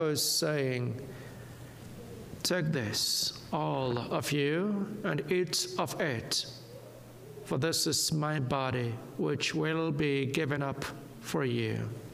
was saying, "Take this, all of you, and eat of it, for this is my body, which will be given up for you."